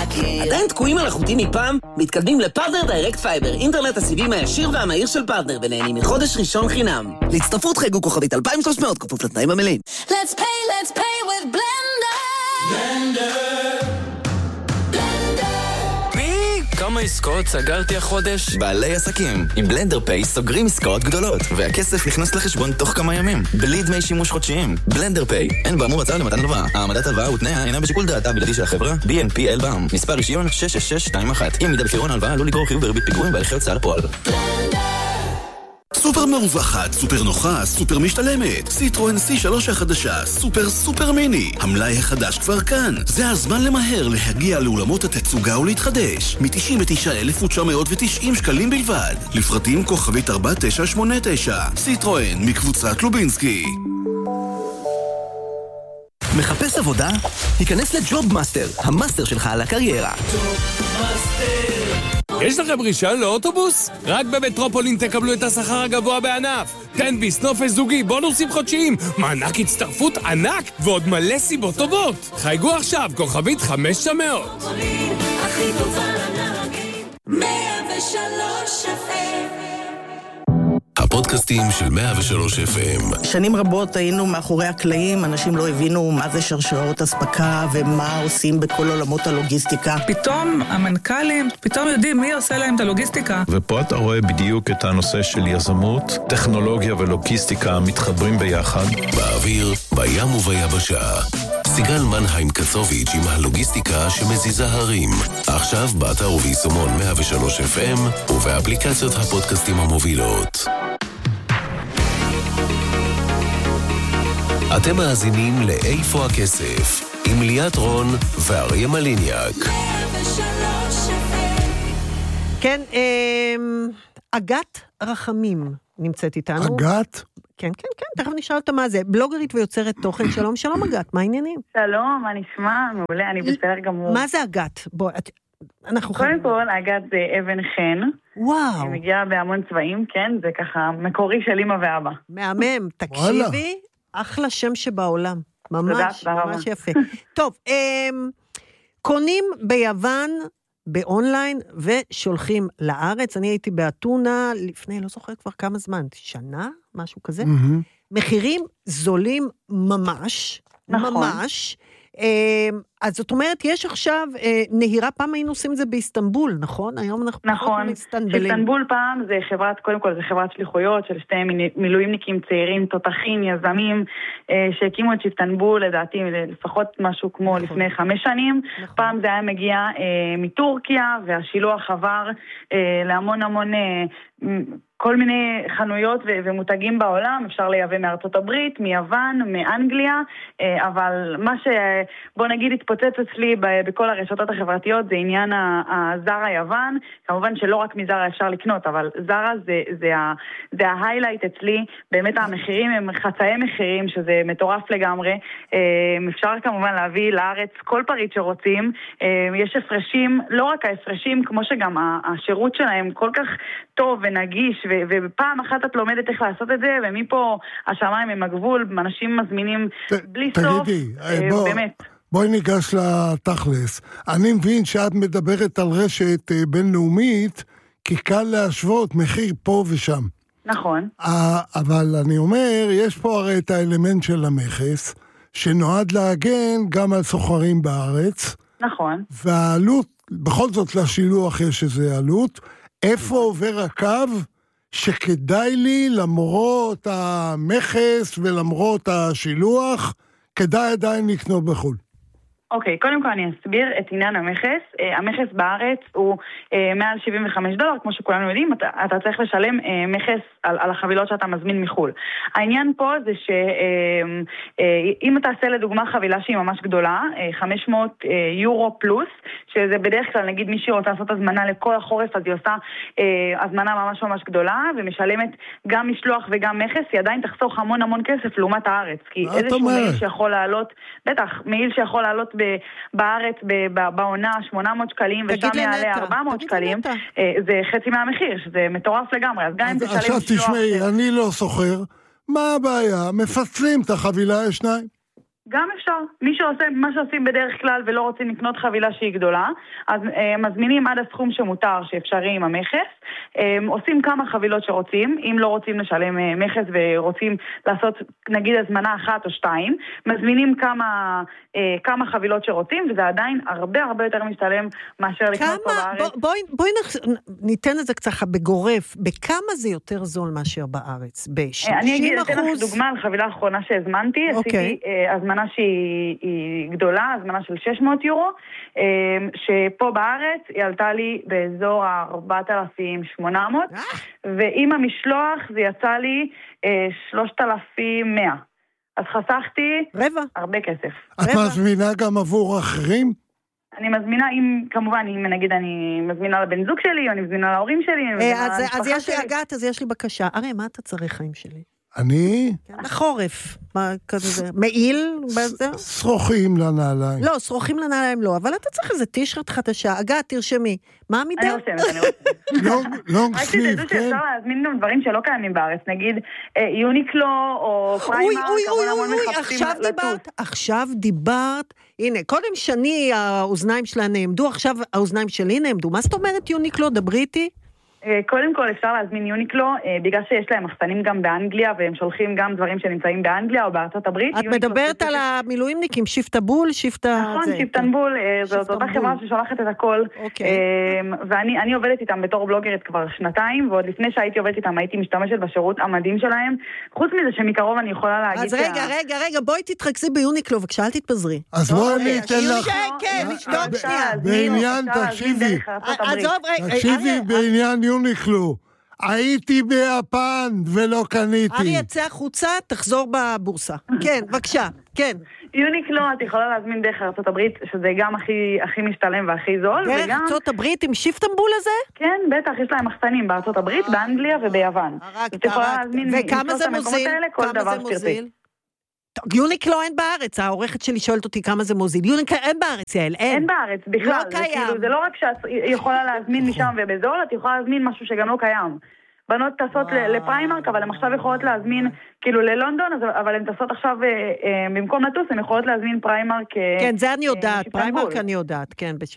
להכיר. עדיין תקועים על החוטים מפעם? מתקדמים לפרטנר דיירקט פייבר, אינטרנט הסיבים הישיר והמהיר של פרטנר, ונהנים מחודש ראשון חינם. להצטרפות חייגו כוכבית 2300 כפוף לתנאים המלאים. Let's pay with Blender. כמה עסקאות סגרתי החודש? בעלי עסקים. עם בלנדר פיי סוגרים עסקאות גדולות, והכסף נכנס לחשבון תוך כמה ימים, בלי דמי שימוש חודשיים. בלנדר פיי. אין באמור הצעה למתן הלוואה. העמדת הלוואה ותנאיה אינה בשיקול דעתה הבלעדי של החברה. BNPL בע"מ. מספר רישיון 66621. אם מידה בפירעון הלוואה עלול לגרור חיוב בריבית פיגורים והליכי הוצאה לפועל. סופר מרווחת, סופר נוחה, סופר משתלמת. סיטרואן C3 החדשה, סופר מיני. המלאי החדש כבר כאן. זה הזמן למהר להגיע לאולמות התצוגה ולהתחדש. מ-99,990 שקלים בלבד. לפרטים כוכבית 4989. סיטרואן מקבוצת לובינסקי. מחפש עבודה? היכנס לג'וב מאסטר, המאסטר שלך על הקריירה. יש לכם רישיון לאוטובוס? רק במטרופולין תקבלו את השכר הגבוה בענף. תן ביס, נופש זוגי, בונוסים חודשיים, מענק הצטרפות ענק ועוד מלא סיבות טובות. חייגו עכשיו, כוכבית 500. הכי טובה לנהגים 103 FM. הפודקאסטים של 103 FM. שנים רבות היינו מאחורי הקלעים, אנשים לא הבינו מה זה שרשרות אספקה ומה עושים בכל עולמות הלוגיסטיקה. פתאום המנכ"לים, פתאום יודעים מי עושה להם את הלוגיסטיקה. ופה אתה רואה בדיוק את הנושא של יזמות, טכנולוגיה ולוגיסטיקה מתחברים ביחד. באוויר, בים וביבשה. סיגל מנהיים קצוביץ' עם הלוגיסטיקה שמזיזה הרים. עכשיו באתר וביישומון 103 FM ובאפליקציות הפודקאסטים המובילות. אתם מאזינים לאיפה הכסף עם ליאת רון ואריה מליניאק. כן, אגת רחמים נמצאת איתנו. אגת? כן, תכף נשאל אותה מה זה. בלוגרית ויוצרת תוכן. שלום אגת, מה העניינים? שלום, מה נשמע? מעולה, אני בסדר גמור. מה זה אגת? קודם כל, אגת זה אבן חן. וואו. היא מגיעה בהמון צבעים, כן? זה ככה מקורי של אמא ואבא. מהמם, תקשיבי, אחלה שם שבעולם. ממש יפה. טוב, קונים ביוון, באונליין, ושולחים לארץ. אני הייתי באתונה לפני, לא זוכר כבר כמה זמן, שנה? משהו כזה. מחירים זולים ממש. נכון. ממש. אז זאת אומרת, יש עכשיו נהירה, פעם היינו עושים את זה באיסטנבול, נכון? היום אנחנו נכון. איסטנבול פעם זה חברת, קודם כל זה חברת שליחויות של שתי מילואימניקים צעירים, תותחים, יזמים, שהקימו את איסטנבול, לדעתי, לפחות משהו כמו נכון. לפני 5 שנים. נכון. פעם זה היה מגיע מטורקיה, והשילוח עבר להמון כל מיני חנויות ומותגים בעולם, אפשר לייבא מארצות הברית, מיוון, מאנגליה, אבל מה שבוא נגיד התפוצץ אצלי בכל הרשתות החברתיות זה עניין הזרה יוון, כמובן שלא רק מזרה אפשר לקנות, אבל זרה זה ההיילייט אצלי, באמת המחירים הם חצאי מחירים, שזה מטורף לגמרי, אפשר כמובן להביא לארץ כל פריט שרוצים, יש הפרשים, לא רק ההפרשים, כמו שגם השירות שלהם כל כך טוב ונגיש, ובפעם אחת את לומדת איך לעשות את זה, ומפה השמיים הם הגבול, אנשים מזמינים בלי סוף, באמת. בואי ניגש לתכלס. אני מבין שאת מדברת על רשת בינלאומית, כי קל להשוות מחיר פה ושם. נכון. אבל אני אומר, יש פה הרי את האלמנט של המכס, שנועד להגן גם על סוחרים בארץ. נכון. והעלות, בכל זאת לשילוח יש איזה עלות, איפה עובר הקו שכדאי לי, למרות המכס ולמרות השילוח, כדאי עדיין לקנות בחול? אוקיי, קודם כל אני אסביר את עניין המכס. המכס בארץ הוא מעל $75, כמו שכולנו יודעים, אתה צריך לשלם מכס על החבילות שאתה מזמין מחול. העניין פה זה שאם אתה עושה לדוגמה חבילה שהיא ממש גדולה, 500 יורו פלוס, שזה בדרך כלל נגיד מי שרוצה לעשות הזמנה לכל החורף, אז היא עושה הזמנה ממש ממש גדולה, ומשלמת גם משלוח וגם מכס, היא עדיין תחסוך המון כסף לעומת הארץ, כי איזשהו מעיל שיכול לעלות, בטח, מעיל שיכול לעלות בארץ בעונה 800 שקלים, ושם יעלה 400 שקלים, זה חצי מהמחיר, שזה מטורף לגמרי, אז גם אם תשלם עכשיו תשמעי, אני לא סוחר, מה הבעיה? מפצלים את החבילה לשניים. גם אפשר. מי שעושה מה שעושים בדרך כלל ולא רוצים לקנות חבילה שהיא גדולה, אז מזמינים עד הסכום שמותר שאפשרי עם המכס, עושים כמה חבילות שרוצים, אם לא רוצים לשלם מכס ורוצים לעשות נגיד הזמנה 1 או 2, מזמינים כמה חבילות שרוצים, וזה עדיין הרבה הרבה יותר משתלם מאשר לקנות פה בארץ. בואי ניתן את זה קצת בגורף, בכמה זה יותר זול מאשר בארץ? ב-60%? אני אתן לך דוגמה על חבילה האחרונה שהזמנתי, עשיתי הזמנה שהיא גדולה, הזמנה של 600 יורו, שפה בארץ היא עלתה לי באזור 4,800, ועם המשלוח זה יצא לי 3,100. אז חסכתי הרבה כסף. את מזמינה גם עבור אחרים? אני מזמינה, כמובן, אם נגיד אני מזמינה לבן זוג שלי, או אני מזמינה להורים שלי. אז יש לי הגעת, אז יש לי בקשה. הרי, מה אתה צריך חיים שלי? אני? בחורף. מה כזה? מעיל? שרוכים לנעליים. לא, שרוכים לנעליים לא, אבל אתה צריך איזה טישרט חדשה. הגעת, תרשמי. מה המידה? אני רושמת. לונג סליב, כן? רק שאפשר להזמין גם דברים שלא קיימים בארץ. נגיד יוניקלו או פריימרק, עכשיו דיברת, הנה, קודם שני האוזניים שלה נעמדו, עכשיו האוזניים שלי נעמדו. מה זאת אומרת יוניקלו? דברי איתי. קודם כל אפשר להזמין יוניקלו, בגלל שיש להם מחסנים גם באנגליה, והם שולחים גם דברים שנמצאים באנגליה או בארצות הברית. את מדברת על המילואימניקים, שיפטבול, נכון, שיפטנבול, זאת אותה חברה ששולחת את הכל, ואני עובדת איתם בתור בלוגרית כבר 2 ועוד לפני שהייתי עובדת איתם, הייתי משתמשת בשירות המדהים שלהם, חוץ מזה שמקרוב אני יכולה להגיד... אז רגע, בואי תתרכזי ביוניקלו, וכשאל תתפזרי. אז בואי אני אתן לך... בעניין, תקשיבי, בעניין יוניקלו. הייתי ביפן ולא קניתי. ארי יצא החוצה, תחזור בבורסה. כן, בבקשה, כן. יוניקלו, את יכולה להזמין דרך ארצות הברית, שזה גם הכי משתלם והכי זול. דרך ארצות הברית עם שיפטנבול הזה? כן, בטח, יש להם מחסנים בארצות הברית, באנגליה וביוון. וכמה זה מוזיל? כמה זה מוזיל? יוניקלו אין בארץ, העורכת שלי שואלת אותי כמה זה מוזיל. יוניקלו אין בארץ, יעל, אין. אין בארץ, בכלל. לא קיים. זה לא רק שאת יכולה להזמין משם ובזול, את יכולה להזמין משהו שגם לא קיים. בנות טסות לפריימרק, אבל הן עכשיו יכולות להזמין, כאילו ללונדון, אבל הן טסות עכשיו, במקום לטוס, הן יכולות להזמין פריימרק. כן, זה אני יודעת, פריימרק אני יודעת, כן.